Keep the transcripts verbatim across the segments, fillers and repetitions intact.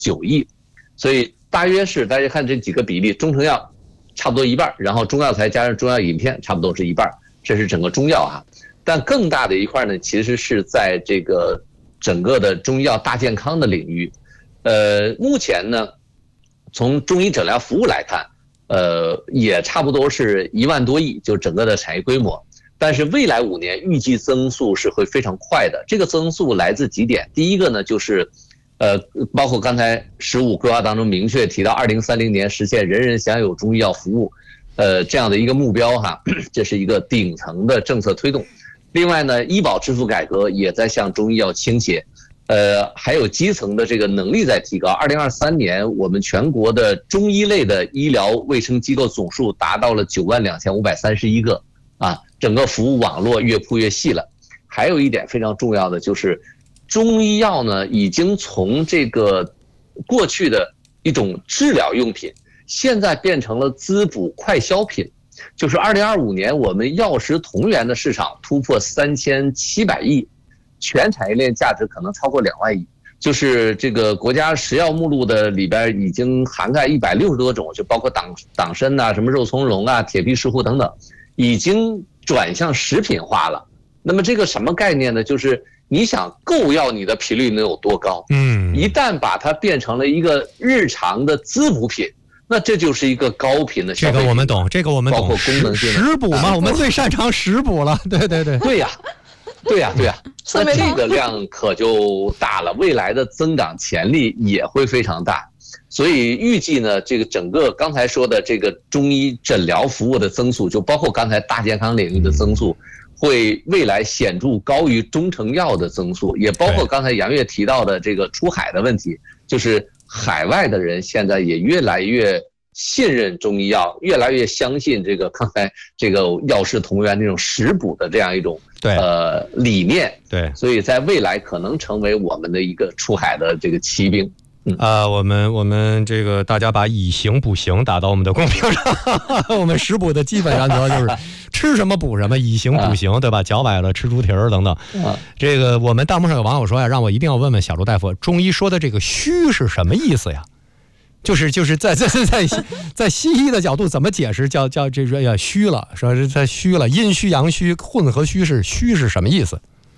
九亿，所以大约是大家看这几个比例，中成药差不多一半，然后中药材加上中药饮片差不多是一半，这是整个中药哈。但更大的一块呢，其实是在这个整个的中医药大健康的领域。呃，目前呢，从中医诊疗服务来看，呃，也差不多是一万多亿，就整个的产业规模。但是未来五年预计增速是会非常快的。这个增速来自几点？第一个呢，就是呃，包括刚才十五规划当中明确提到，二零三零年实现人人享有中医药服务，呃，这样的一个目标哈，这是一个顶层的政策推动。另外呢，医保支付改革也在向中医药倾斜，呃，还有基层的这个能力在提高。二零二三年，我们全国的中医类的医疗卫生机构总数达到了九万两千五百三十一个啊，整个服务网络越铺越细了。还有一点非常重要的就是，中医药呢已经从这个过去的一种治疗用品，现在变成了滋补快消品。就是二零二五年，我们药食同源的市场突破三千七百亿，全产业链价值可能超过两万亿。就是这个国家食药目录的里边已经涵盖一百六十多种，就包括党党参呐、什么肉苁蓉啊、铁皮石斛等等，已经转向食品化了。那么这个什么概念呢？就是你想购药你的频率能有多高？嗯，一旦把它变成了一个日常的滋补品。那这就是一个高频的消费， 这个我们懂，这个我们懂， 包括功能性的食补嘛，我们最擅长食补了，对对对， 对呀，对呀，对呀，那这个量可就大了，未来的增长潜力也会非常大，所以预计呢，这个整个刚才说的这个中医诊疗服务的增速，就包括刚才大健康领域的增速，会未来显著高于中成药的增速，也包括刚才杨越提到的这个出海的问题，就是海外的人现在也越来越信任中医药，越来越相信这个刚才这个药食同源那种食补的这样一种呃理念。 对， 所以在未来可能成为我们的一个出海的这个骑兵。 嗯、呃，我们我们这个大家把以形补形打到我们的公屏上，我们食补的基本原则就是吃什么补什么，以形补形，对吧？脚崴了吃猪蹄儿等等。这个我们弹幕上有网友说呀，让我一定要问问小朱大夫，中医说的这个虚是什么意思呀？就是就是在在在在西医的角度怎么解释叫叫这说呀虚了，说是在虚了，阴虚阳虚混合虚是虚是什么意思？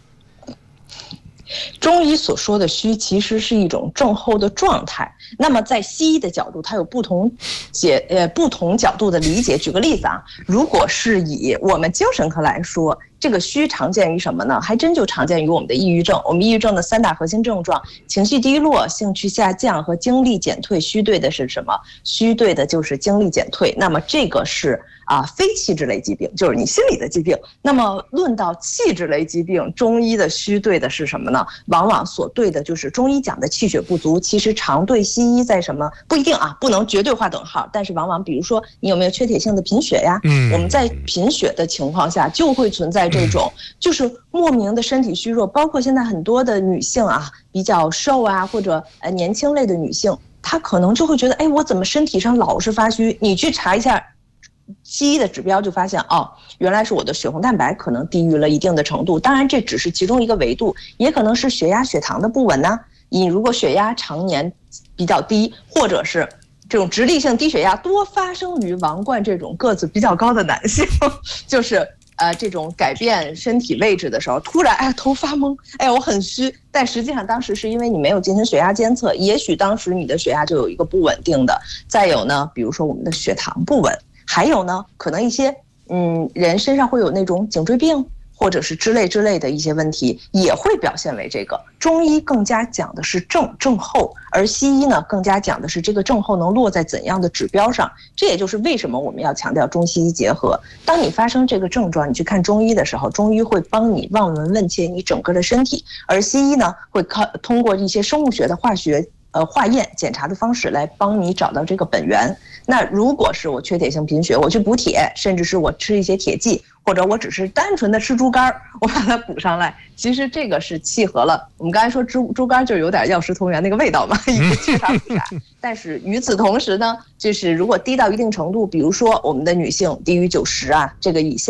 中医所说的虚其实是一种症候的状态，那么在西医的角度它有不同解呃不同角度的理解。举个例子啊，如果是以我们精神科来说，这个虚常见于什么呢？还真就常见于我们的抑郁症。我们抑郁症的三大核心症状，情绪低落、兴趣下降和精力减退，虚对的是什么？虚对的就是精力减退。那么这个是啊，非气质类疾病，就是你心理的疾病。那么论到气质类疾病，中医的虚对的是什么呢？往往所对的就是中医讲的气血不足，其实常对西医在什么不一定啊，不能绝对划等号。但是往往比如说你有没有缺铁性的贫血呀？嗯，我们在贫血的情况下就会存在这种就是莫名的身体虚弱，包括现在很多的女性啊，比较瘦啊或者呃年轻类的女性，她可能就会觉得，哎，我怎么身体上老是发虚？你去查一下西医的指标就发现，哦，原来是我的血红蛋白可能低于了一定的程度。当然这只是其中一个维度，也可能是血压血糖的不稳呢。你如果血压常年比较低，或者是这种直立性低血压多发生于王冠这种个子比较高的男性，就是呃这种改变身体位置的时候，突然哎头发懵，哎我很虚，但实际上当时是因为你没有进行血压监测，也许当时你的血压就有一个不稳定的。再有呢，比如说我们的血糖不稳，还有呢可能一些嗯人身上会有那种颈椎病或者是之类之类的一些问题，也会表现为这个。中医更加讲的是症症候，而西医呢更加讲的是这个症候能落在怎样的指标上。这也就是为什么我们要强调中西医结合。当你发生这个症状，你去看中医的时候，中医会帮你望闻问切你整个的身体，而西医呢会靠通过一些生物学的化学呃化验检查的方式来帮你找到这个本源。那如果是我缺铁性贫血，我去补铁，甚至是我吃一些铁剂，或者我只是单纯的吃猪肝，我把它补上来，其实这个是契合了我们刚才说猪猪肝就有点药食同源那个味道嘛，一个缺啥补啥。但是与此同时呢，就是如果低到一定程度，比如说我们的女性低于九十啊这个以下，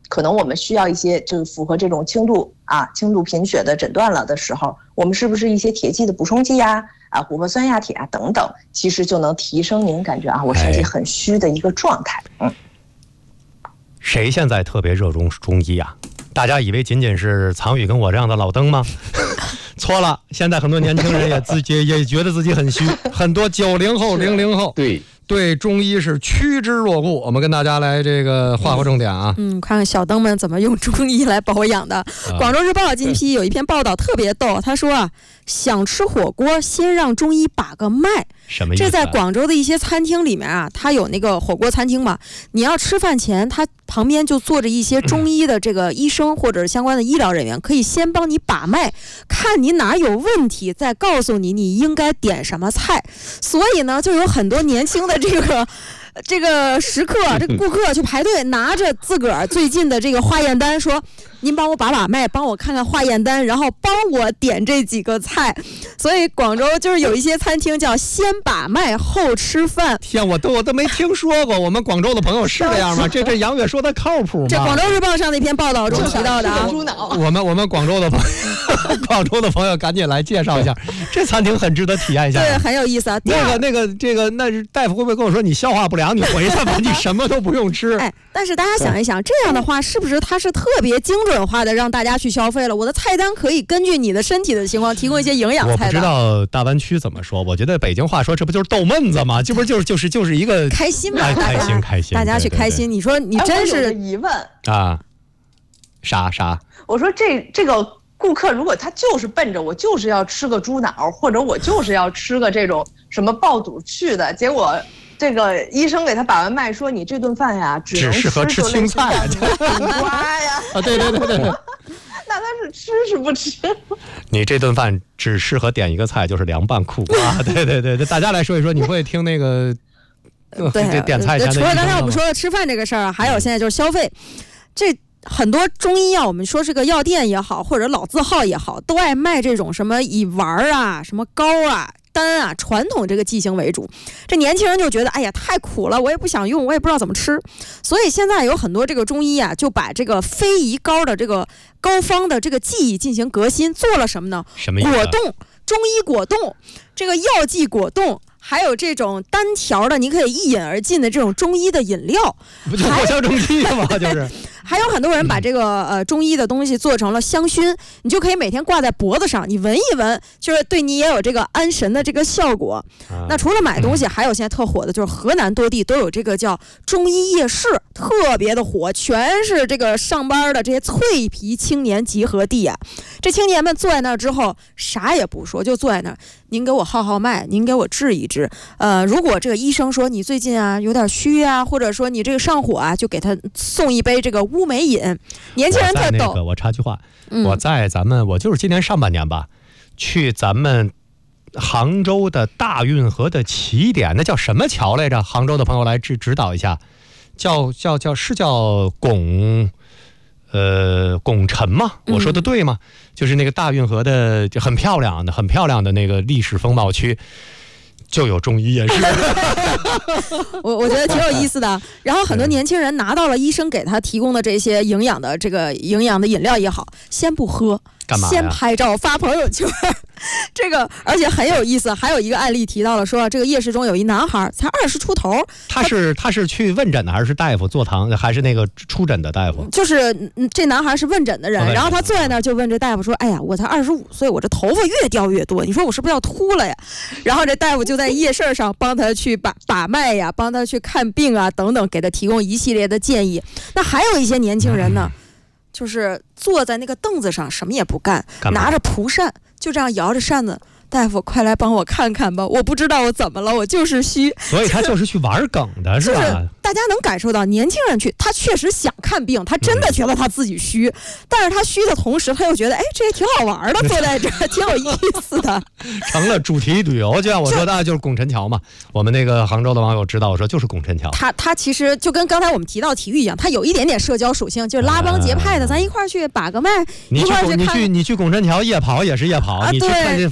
可能我们需要一些就是符合这种轻度啊轻度贫血的诊断了的时候，我们是不是一些铁剂的补充剂呀、啊琥珀酸亚铁啊等等，其实就能提升您感觉啊我身体很虚的一个状态。嗯， 谁现在特别热衷中医啊？大家以为仅仅是藏宇跟我这样的老登吗？错了，现在很多年轻人也自己也觉得自己很虚，很多九零后、零零后对对中医是趋之若鹜。我们跟大家来这个画画重点啊， 嗯，看看小灯们怎么用中医来保养的。广州日报近期有一篇报道特别逗，他说啊，想吃火锅先让中医把个脉。 什么意思、啊？ 这在广州的一些餐厅里面啊，它有那个火锅餐厅嘛，你要吃饭前，它旁边就坐着一些中医的这个医生或者是相关的医疗人员，可以先帮你把脉，看你哪有问题，再告诉你你应该点什么菜。所以呢，就有很多年轻的这个这个食客、这个顾客去排队，拿着自个儿最近的这个化验单，说您帮我把把脉，帮我看看化验单，然后帮我点这几个菜。所以广州就是有一些餐厅叫先把脉后吃饭。 天，我都我都没听说过，我们广州的朋友是这样吗？这这杨月说的靠谱吗？ 这广州日报上那篇报道中提到的啊。 我们我们广州的朋友，广州的朋友赶紧来介绍一下，这餐厅很值得体验一下。 对，很有意思啊。 那个那个这个，那是大夫会不会跟我说你消化不良，你回去吧，你什么都不用吃？ 哎，但是大家想一想，这样的话是不是它是特别精准化的让大家去消费了？我的菜单可以根据你的身体的情况提供一些营养菜单。 我不知道大湾区怎么说，我觉得北京话说这不就是逗闷子吗？这不就是就是就是一个开心嘛， 哎、开心开心， 大家去开心。对对对，你说你真是、 哎、我有个疑问啊？啥啥？ 我说这这个顾客如果他就是奔着我就是要吃个猪脑，或者我就是要吃个这种什么爆肚去的，结果这个医生给他把完脉说你这顿饭呀只能只适合吃青菜啊， 瓜呀啊，对对对对对。 那他是吃是不吃？ 你这顿饭只适合点一个菜，就是凉拌苦瓜。对对对对，大家来说一说，你会听那个呃、对点菜前的？ 除了刚才我们说的吃饭这个事儿啊，还有现在就是消费，这很多中医药，我们说是个药店也好，或者老字号也好，都爱卖这种什么以丸啊、什么膏啊、丹啊，传统这个剂型为主。这年轻人就觉得，哎呀，太苦了，我也不想用，我也不知道怎么吃。所以现在有很多这个中医啊，就把这个非遗膏的这个膏方的这个技艺进行革新，做了什么呢？ 什么意思？ 果冻，中医果冻，这个药剂果冻。还有这种单条的，你可以一饮而尽的这种中医的饮料， 不就藿香正气吗？就是还有很多人把这个呃中医的东西做成了香薰，你就可以每天挂在脖子上，你闻一闻，就是对你也有这个安神的这个效果。啊、那除了买东西，还有现在特火的就是河南多地都有这个叫中医夜市，特别的火，全是这个上班的这些脆皮青年集合地啊。这青年们坐在那儿之后，啥也不说，就坐在那儿。您给我号号脉，您给我治一治。呃，如果这个医生说你最近啊有点虚啊，或者说你这个上火啊，就给他送一杯这个乌梅饮。年轻人特逗。 那个我插句话， 嗯、 我在咱们我就是今年上半年吧，去咱们杭州的大运河的起点，那叫什么桥来着？杭州的朋友来指指导一下，叫叫叫是叫拱。呃，拱辰吗？我说的对吗？嗯、就是那个大运河的很漂亮的、很漂亮的那个历史风貌区，就有中医夜市。 我我觉得挺有意思的。然后很多年轻人拿到了医生给他提供的这些营养的这个营养的饮料也好，先不喝， 干嘛？ 先拍照发朋友圈。这个而且很有意思，还有一个案例提到了说，这个夜市中有一男孩才二十出头， 他是他是去问诊的，还是大夫坐堂，还是那个出诊的大夫？ 就是这男孩是问诊的人， 哦、 然后他坐在那儿就问这大夫说：“哎呀，我才二十五岁，我这头发越掉越多，你说我是不是要秃了呀？”然后这大夫就在夜市上帮他去把把脉呀，帮他去看病啊等等，给他提供一系列的建议。那还有一些年轻人呢，嗯、就是坐在那个凳子上什么也不干， 干拿着蒲扇。就这样摇着扇子，大夫快来帮我看看吧，我不知道我怎么了，我就是虚。 所以他就是去玩梗的是吧？ 就是大家能感受到年轻人去，他确实想看病，他真的觉得他自己虚，嗯、但是他虚的同时，他又觉得哎，这也挺好玩的，坐在这儿挺有意思的。 成了主题旅游，就像我说的，就是拱辰桥嘛。我们那个杭州的网友知道，我说就是拱辰桥。 他他其实就跟刚才我们提到体育一样，他有一点点社交属性，就是拉帮结派的，啊、咱一块儿去把个脉， 你一块儿去你去你去拱辰桥夜跑也是夜跑， 啊、 你去看见反正几个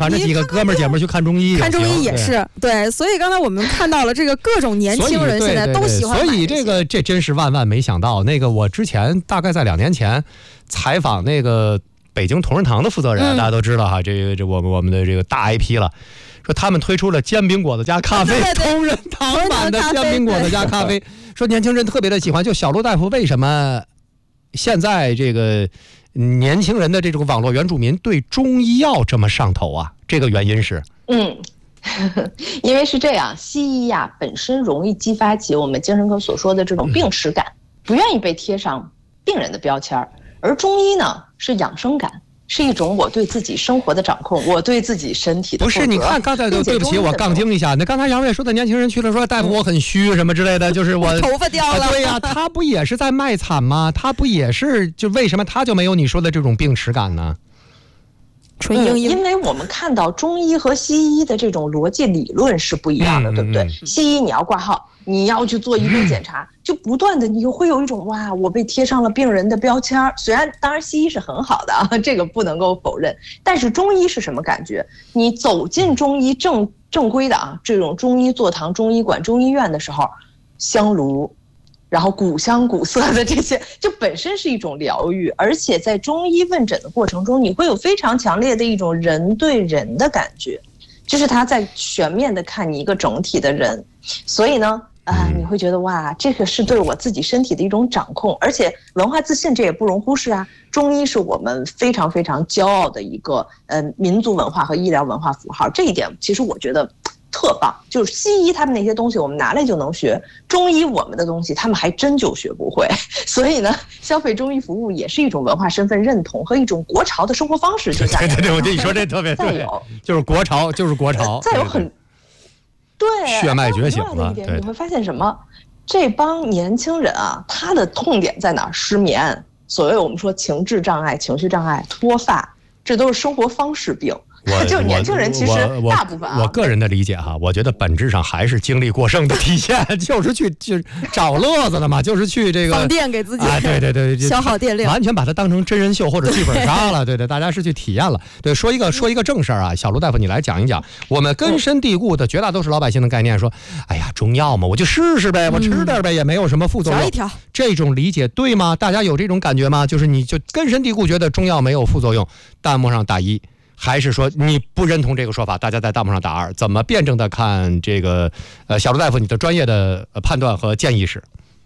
哥们儿姐们儿去看中医， 看中医也是对。所以刚才我们看到了这个各种年轻人现在都喜欢买， 所以这个这真是万万没想到。那个我之前大概在两年前采访那个北京同仁堂的负责人， 嗯、 大家都知道哈，这个这我们我们的这个大 I P 了。说他们推出了煎饼果子加咖啡，同仁堂版的煎饼果子加咖啡，说年轻人特别的喜欢。就小陆大夫为什么现在这个年轻人的这种网络原住民对中医药这么上头啊？这个原因是， 嗯，因为是这样，西医呀本身容易激发起我们精神科所说的这种病耻感，不愿意被贴上病人的标签，而中医呢是养生感。是一种我对自己生活的掌控，我对自己身体的不是。你看刚才，对不起，我杠精一下。那刚才杨瑞说的年轻人去了，说大夫我很虚什么之类的，就是我头发掉了。 啊、对呀、啊，他不也是在卖惨吗？他不也是？就为什么他就没有你说的这种病耻感呢？ 纯英英、嗯，因为我们看到中医和西医的这种逻辑理论是不一样的，嗯、对不对？嗯、西医你要挂号，你要去做一堆检查，嗯、就不断的你会有一种哇，我被贴上了病人的标签。虽然当然西医是很好的啊，这个不能够否认，但是中医是什么感觉？你走进中医正正规的啊这种中医座堂、中医馆、中医院的时候，香炉。然后古香古色的这些，就本身是一种疗愈，而且在中医问诊的过程中，你会有非常强烈的一种人对人的感觉，就是他在全面的看你一个整体的人，所以呢，啊、呃，你会觉得哇，这个是对我自己身体的一种掌控，而且文化自信这也不容忽视啊。中医是我们非常非常骄傲的一个呃民族文化和医疗文化符号，这一点其实我觉得。特棒，就是西医他们那些东西我们拿来就能学，中医我们的东西他们还真就学不会。所以呢，消费中医服务也是一种文化身份认同和一种国潮的生活方式。就对对对，我跟你说这特别对，再有就是国潮，就是国潮。 再有很对血脉觉醒了。 对，你会发现什么？这帮年轻人啊，他的痛点在哪儿？失眠，所谓我们说情志障碍、情绪障碍、脱发，这都是生活方式病。 我就是年轻人，其实大部分、啊、 我, 我, 我个人的理解哈，我觉得本质上还是精力过剩的体现，就是去去找乐子的嘛，就是去这个放电给自己啊，对对对， 消耗电量， 完全把它当成真人秀或者剧本杀了，对对，大家是去体验了。对，说一个说一个正事儿啊，小卢大夫你来讲一讲，我们根深蒂固的绝大多数老百姓的概念说，哎呀，中药嘛，我就试试呗，我吃点呗，也没有什么副作用。 调一调， 这种理解对吗？大家有这种感觉吗？就是你就根深蒂固觉得中药没有副作用，弹幕上打一。还是说你不认同这个说法？大家在弹幕上打二，怎么辩证的看这个？呃，小卢大夫，你的专业的判断和建议是？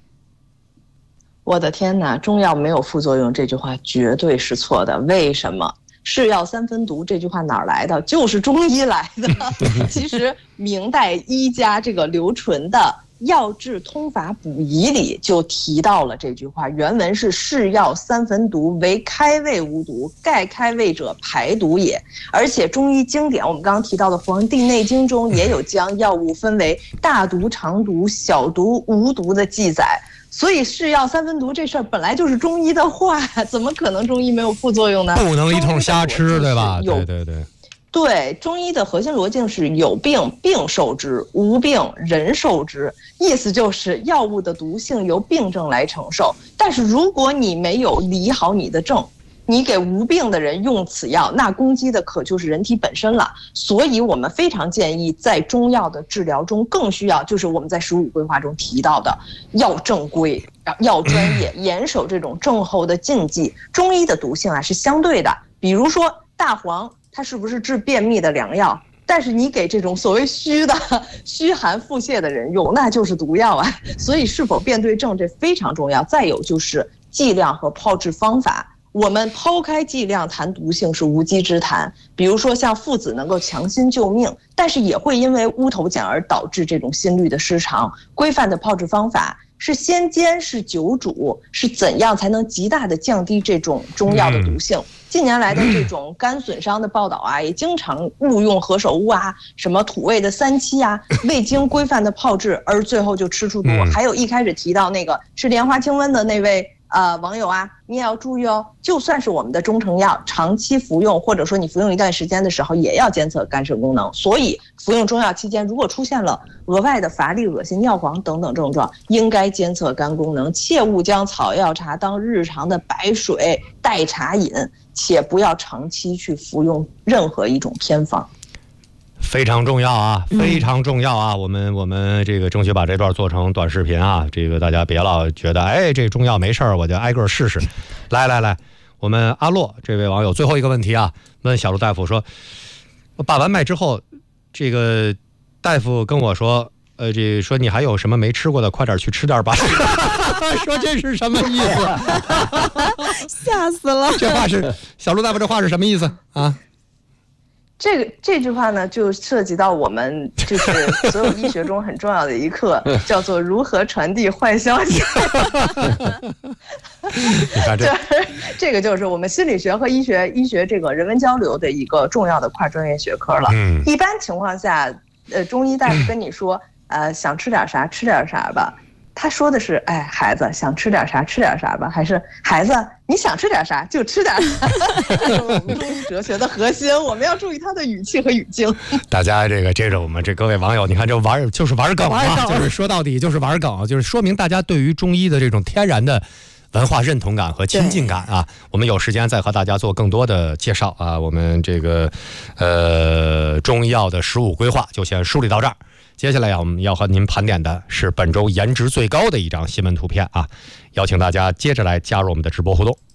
我的天哪，中药没有副作用这句话绝对是错的。为什么？是药三分毒这句话哪儿来的？就是中医来的。其实明代医家这个刘纯的《药治通法补仪》里就提到了这句话，原文是是药三分毒，唯开胃无毒，盖开胃者排毒也。而且中医经典我们刚刚提到的《黄帝内经》中也有将药物分为大毒、长毒、小毒、无毒的记载。所以是药三分毒这事儿本来就是中医的话，怎么可能中医没有副作用呢？ 不能一通瞎吃，对吧？对对对。 对，中医的核心逻辑是有病病受之，无病人受之，意思就是药物的毒性由病症来承受。但是如果你没有理好你的症，你给无病的人用此药，那攻击的可就是人体本身了。所以我们非常建议在中药的治疗中，更需要就是我们在十五规划中提到的要正规、要专业，严守这种症候的禁忌。中医的毒性啊是相对的，比如说大黄。它是不是治便秘的良药？但是你给这种所谓虚的、虚寒腹泻的人用，那就是毒药啊！所以是否辨对症这非常重要。再有就是剂量和炮制方法，我们抛开剂量谈毒性是无稽之谈。比如说像附子能够强心救命，但是也会因为乌头碱而导致这种心律的失常。规范的炮制方法是先煎是久煮，是怎样才能极大的降低这种中药的毒性？嗯近年来的这种肝损伤的报道啊，也经常误用何首乌啊，什么土味的三七啊，未经规范的炮制，而最后就吃出毒。还有一开始提到那个吃莲花清瘟的那位呃网友啊，你也要注意哦，就算是我们的中成药，长期服用或者说你服用一段时间的时候，也要监测肝肾功能。所以服用中药期间，如果出现了额外的乏力、恶心、尿黄等等症状，应该监测肝功能，切勿将草药茶当日常的白水代茶饮。且不要长期去服用任何一种偏方。 非常重要啊，非常重要啊！嗯、我们我们这个争取把这段做成短视频啊，这个大家别老觉得哎这中药没事儿，我就挨个试试。来来来，我们阿洛这位网友最后一个问题啊，问小鹿大夫说，我把完脉之后，这个大夫跟我说，呃，这说你还有什么没吃过的，快点去吃点吧。说这是什么意思？ 吓死了！ 这话是小鹿大夫，这话是什么意思啊？ 这个这句话呢，就涉及到我们就是所有医学中很重要的一课，叫做如何传递坏消息。 你看这， 这个就是我们心理学和医学医学这个人文交流的一个重要的跨专业学科了。嗯，一般情况下，呃，中医大夫跟你说，呃，想吃点啥吃点啥吧。他说的是，哎，孩子想吃点啥吃点啥吧，还是孩子你想吃点啥就吃点啥？这是我们中医哲学的核心，我们要注意他的语气和语境。 大家这个这个我们这各位网友，你看这玩就是玩梗啊，就是说到底就是玩梗，就是说明大家对于中医的这种天然的文化认同感和亲近感啊。我们有时间再和大家做更多的介绍啊。我们这个呃中医药的食物规划就先梳理到这儿。接下来呀，我们要和您盘点的是本周颜值最高的一张新闻图片啊，邀请大家接着来加入我们的直播互动。